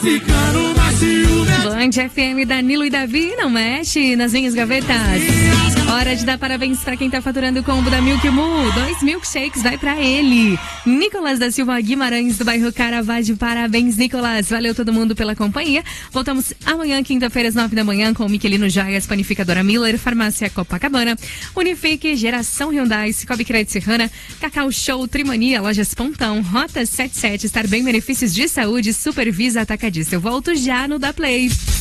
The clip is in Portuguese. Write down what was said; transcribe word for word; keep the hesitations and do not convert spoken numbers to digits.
ficando mais ciúme. Band F M, Danilo e Davi, não mexe nas minhas gavetas. Hora de dar parabéns pra quem tá faturando o combo da Milk Moo. Dois milkshakes vai pra ele. Nicolas da Silva Guimarães, do bairro Caravaggio. Parabéns, Nicolas. Valeu todo mundo pela companhia. Voltamos amanhã, quinta-feira, às nove da manhã, com o Miquelino Joias, Panificadora Miller, Farmácia Copacabana, Unifique, Geração Hyundai, Cicobi Crédito Serrana, Cacau Show, Trimania, Lojas Pontão, Rota setenta e sete, Estar Bem, Benefícios de Saúde, Supervisa Atacadista. Eu volto já no Da Play.